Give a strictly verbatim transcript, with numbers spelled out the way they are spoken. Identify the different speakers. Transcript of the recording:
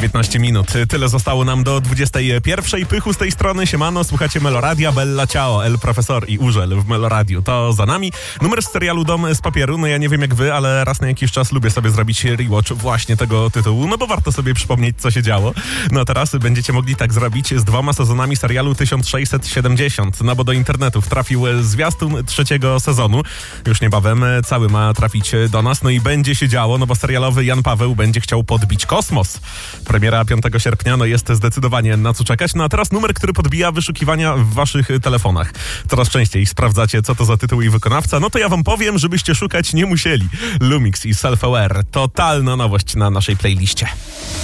Speaker 1: dziewiętnaście minut. Tyle zostało nam do dwudziestej pierwszej. Pychu z tej strony, siemano, słuchacie Meloradia, Bella Ciao, El Profesor i Urzel w Meloradiu. To za nami. Numer z serialu Dom z papieru. No ja nie wiem jak wy, ale raz na jakiś czas lubię sobie zrobić rewatch właśnie tego tytułu, no bo warto sobie przypomnieć, co się działo. No a teraz będziecie mogli tak zrobić z dwoma sezonami serialu tysiąc sześćset siedemdziesiąt. No bo do internetów trafił zwiastun trzeciego sezonu. Już niebawem cały ma trafić do nas. No i będzie się działo, no bo serialowy Jan Paweł będzie chciał podbić kosmos. Premiera piątego sierpnia, no jest zdecydowanie na co czekać. No a teraz numer, który podbija wyszukiwania w waszych telefonach. Coraz częściej sprawdzacie, co to za tytuł i wykonawca. No to ja wam powiem, żebyście szukać nie musieli. Lumix i Self-Aware. Totalna nowość na naszej playliście.